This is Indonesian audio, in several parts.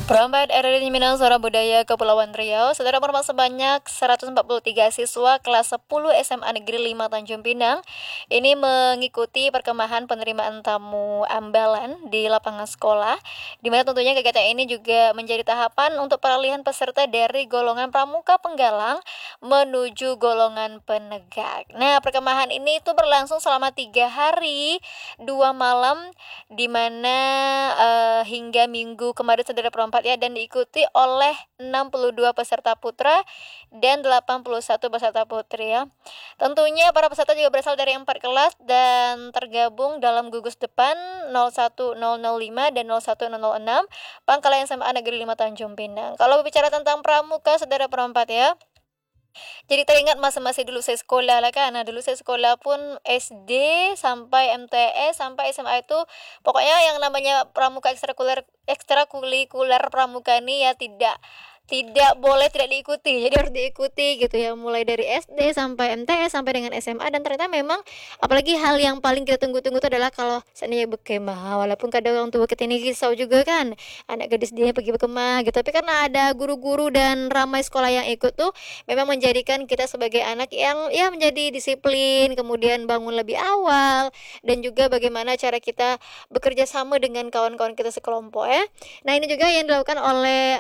Perombakan RRI Minang Suara Budaya Kepulauan Riau, saudara hormat, sebanyak 143 siswa kelas 10 SMA Negeri 5 Tanjung Pinang ini mengikuti perkemahan penerimaan tamu ambalan di lapangan sekolah, di mana tentunya kegiatan ini juga menjadi tahapan untuk peralihan peserta dari golongan pramuka penggalang menuju golongan penegak. Nah, perkemahan ini itu berlangsung selama 3 hari 2 malam, di mana hingga minggu kemarin saudara perompak ya, dan diikuti oleh 62 peserta putra dan 81 peserta putri ya. Tentunya para peserta juga berasal dari 4 kelas dan tergabung dalam gugus depan 01005 dan 01006 Pangkalan SMA Negeri 5 Tanjung Pinang. Kalau bicara tentang pramuka saudara perempat ya, jadi teringat masa-masa dulu saya sekolah lah kan. Nah, dulu saya sekolah pun SD sampai MTS sampai SMA itu pokoknya yang namanya pramuka ekstrakurikuler pramuka ini ya tidak boleh tidak diikuti, jadi harus diikuti gitu ya, mulai dari SD sampai MTS sampai dengan SMA. Dan ternyata memang apalagi hal yang paling kita tunggu-tunggu itu adalah kalau seandainya berkemah, walaupun kadang orang tua kita ini risau juga kan, anak gadis dia pergi berkemah gitu, tapi karena ada guru-guru dan ramai sekolah yang ikut tuh memang menjadikan kita sebagai anak yang ya menjadi disiplin, kemudian bangun lebih awal, dan juga bagaimana cara kita bekerja sama dengan kawan-kawan kita sekelompok ya. Nah, ini juga yang dilakukan oleh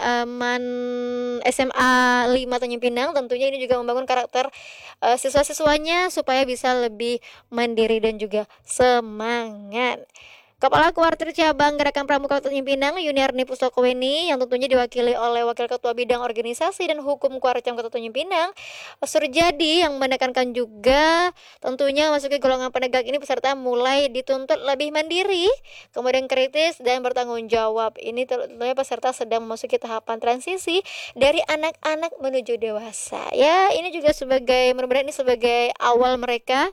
SMA 5 Tanjung Pinang. Tentunya ini juga membangun karakter siswa-siswanya supaya bisa lebih mandiri dan juga semangat. Kepala Kuartir Cabang Gerakan Pramuka Tanjung Pinang, Yuniarni Pustokoweni, yang tentunya diwakili oleh Wakil Ketua Bidang Organisasi dan Hukum Kuarcam Kota Tanjung Pinang, Surjadi, yang menekankan juga tentunya masuki golongan penegak ini peserta mulai dituntut lebih mandiri, kemudian kritis dan bertanggung jawab. Ini tentunya peserta sedang memasuki tahapan transisi dari anak-anak menuju dewasa. Ya, ini juga sebagai mudah-mudahan ini sebagai awal mereka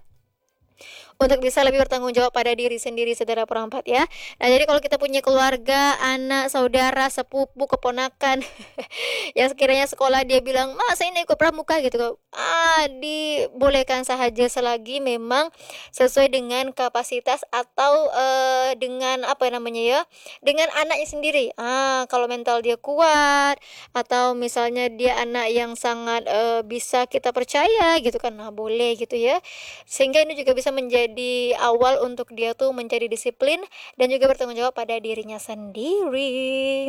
untuk bisa lebih bertanggung jawab pada diri sendiri saudara perempat ya. Nah, jadi kalau kita punya keluarga, anak, saudara, sepupu, keponakan yang sekiranya sekolah dia bilang, "Ma, saya ini ikut pramuka," gitu. Dibolehkan saja selagi memang sesuai dengan kapasitas atau dengan apa namanya ya? Dengan anaknya sendiri. Kalau mental dia kuat atau misalnya dia anak yang sangat bisa kita percaya gitu kan. Nah, boleh gitu ya. Sehingga ini juga bisa menjadi awal untuk dia tuh menjadi disiplin dan juga bertanggung jawab pada dirinya sendiri.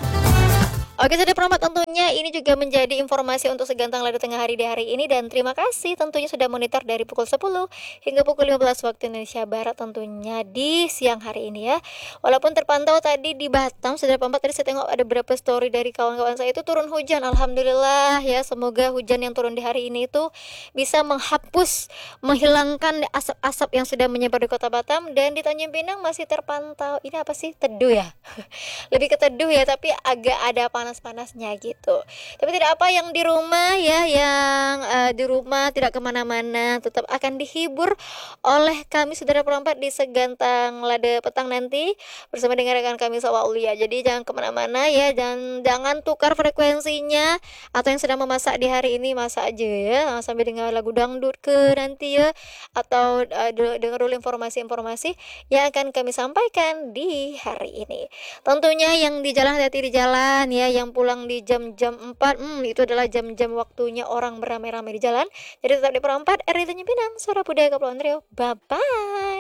Oke, sudah perempat, tentunya ini juga menjadi informasi untuk segantang lada tengah hari di hari ini, dan terima kasih tentunya sudah monitor dari pukul 10 hingga pukul 15 waktu Indonesia Barat tentunya di siang hari ini ya. Walaupun terpantau tadi di Batam sudah perempat, tadi saya tengok ada beberapa story dari kawan-kawan saya itu turun hujan. Alhamdulillah ya, semoga hujan yang turun di hari ini itu bisa menghapus, menghilangkan asap-asap yang sudah menyebar di Kota Batam. Dan di Tanjung Pinang masih terpantau, ini apa sih, teduh ya lebih ke teduh ya, tapi agak ada panas-panasnya gitu. Tapi tidak apa, yang di rumah ya, yang di rumah tidak kemana-mana, tetap akan dihibur oleh kami saudara perempat di segantang lada petang nanti bersama dengan rekan kami Sawa Ulia. Jadi jangan kemana-mana ya, dan jangan tukar frekuensinya, atau yang sedang memasak di hari ini masak aja ya, sambil dengar lagu dangdut ke nanti ya, atau dengar dulu informasi-informasi yang akan kami sampaikan di hari ini. Tentunya yang di jalan, hati-hati di jalan ya, yang pulang di jam-jam 4 itu adalah jam-jam waktunya orang beramai-ramai di jalan. Jadi tetap di perempat RRI Tanjung Pinang, Suara Budaya Kepulauan Riau. Bye bye.